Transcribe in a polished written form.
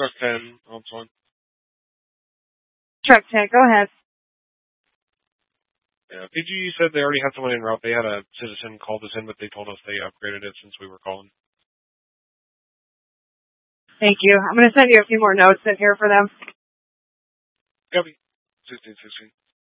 Truck 10, on one. Truck 10, go ahead. Yeah, PG said they already had someone en route. They had a citizen call this in, but they told us they upgraded it since we were calling. Thank you. I'm going to send you a few more notes in here for them. Copy. 1616.